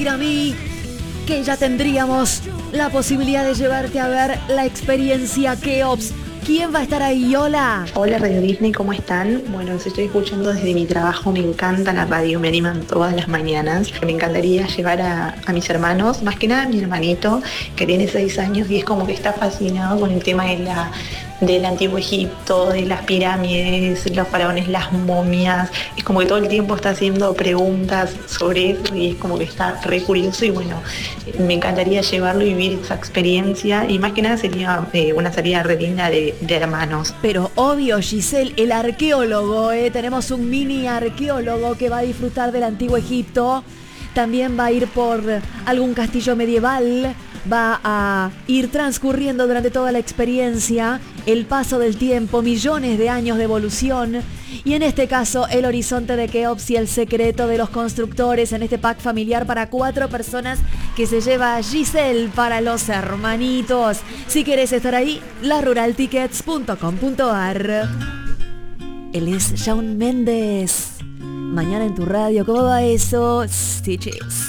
A mí, que ya tendríamos la posibilidad de llevarte a ver la experiencia Keops. ¿Quién va a estar ahí? Hola. Hola Radio Disney, ¿cómo están? Bueno, los estoy escuchando desde mi trabajo, me encanta la radio, me animan todas las mañanas. Me encantaría llevar a mis hermanos, más que nada a mi hermanito, que tiene 6 años y es como que está fascinado con el tema del antiguo Egipto, de las pirámides, los faraones, las momias. Es como que todo el tiempo está haciendo preguntas sobre eso y es como que está re curioso y bueno, me encantaría llevarlo y vivir esa experiencia y más que nada sería una salida re linda de hermanos. Pero obvio, Giselle, el arqueólogo, tenemos un mini arqueólogo que va a disfrutar del antiguo Egipto. También va a ir por algún castillo medieval, va a ir transcurriendo durante toda la experiencia el paso del tiempo, millones de años de evolución y en este caso el horizonte de Keops y el secreto de los constructores en este pack familiar para 4 personas que se lleva Giselle para los hermanitos. Si querés estar ahí, laruraltickets.com.ar. Él es Shawn Mendes. Mañana en tu radio, ¿cómo va eso? Stitches.